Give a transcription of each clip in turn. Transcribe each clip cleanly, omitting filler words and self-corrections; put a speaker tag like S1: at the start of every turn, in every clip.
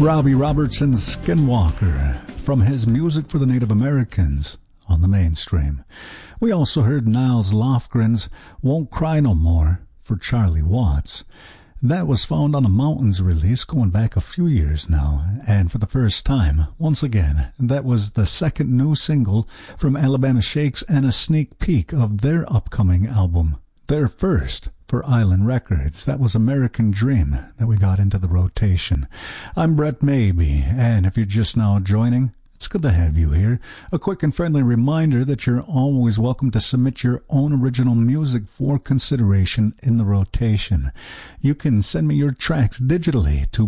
S1: Robbie Robertson Skinwalker from his Music for the Native Americans on the mainstream. We also heard Niles Lofgren's Won't Cry No More for Charlie Watts. That was found on the Mountains release going back a few years now, and for the first time, once again, that was the second new single from Alabama Shakes and a sneak peek of their upcoming album, their first for Island Records. That was American Dream that we got into the rotation. I'm Brett Maybe, and if you're just now joining, it's good to have you here. A quick and friendly reminder that you're always welcome to submit your own original music for consideration in the rotation. You can send me your tracks digitally to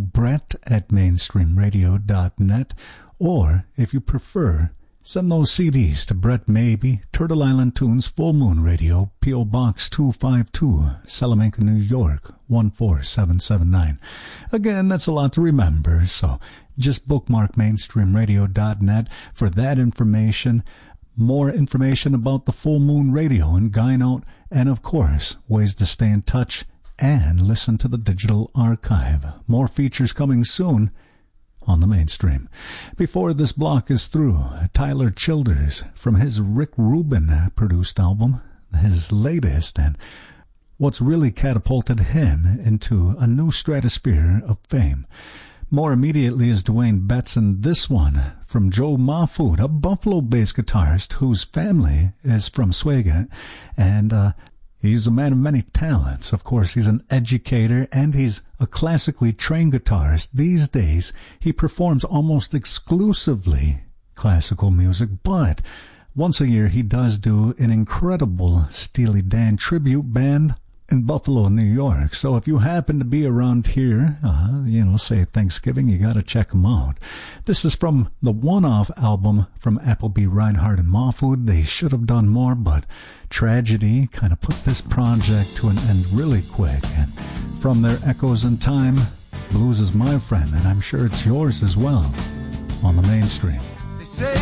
S1: brett@mainstreamradio.net, or, if you prefer, send those CDs to Brett Maybe, Turtle Island Tunes, Full Moon Radio, P.O. Box 252, Salamanca, New York, 14779. Again, that's a lot to remember, so just bookmark mainstreamradio.net for that information, more information about the Full Moon Radio in Guy Note, and of course, ways to stay in touch and listen to the digital archive. More features coming soon on the mainstream. Before this block is through, Tyler Childers from his Rick Rubin produced album, his latest, and what's really catapulted him into a new stratosphere of fame. More immediately is Dwayne Betts, and this one from Joe Mahfood, a Buffalo-based guitarist whose family is from Swagit, and he's a man of many talents. Of course, he's an educator, and he's a classically trained guitarist. These days, he performs almost exclusively classical music, but once a year he does do an incredible Steely Dan tribute band in Buffalo, New York. So if you happen to be around here, say Thanksgiving, you got to check them out. This is from the one-off album from Appleby, Reinhardt, and Mahfood. They should have done more, but tragedy kind of put this project to an end really quick. And from their Echoes in Time, blues is my friend, and I'm sure it's yours as well, on the mainstream.
S2: They say